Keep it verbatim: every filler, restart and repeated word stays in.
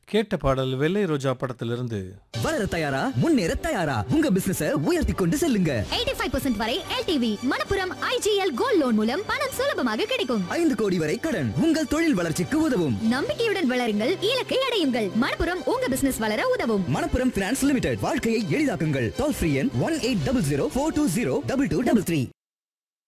கேட்ட பாடல் வெள்ளை ரோஜா படத்திலிருந்து. வளர தயாரா முன்னேற தயாரா உங்க பிசினஸ உயர்த்தி கொண்டு செல்லுங்க. எண்பத்தி ஐந்து சதவீதம் வரை LTV Manappuram IGL gold loan மூலம் பணம் சுலபமாக கிடைக்கும். ஐந்து கோடி வரை கடன் உங்கள் தொழில் வளர்ச்சிக்கு உதவும். நம்பிக்கையுடன் வளருங்கள், இலக்கை அடையுங்கள். மணப்புரம் உங்க பிசினஸ் வளர உதவும். மணப்புரம் பினான்ஸ் லிமிடெட், வாழ்க்கையை எளிதாக்குங்கள். டோல் ஃப்ரீ எண் one eight double zero four two zero double two double three.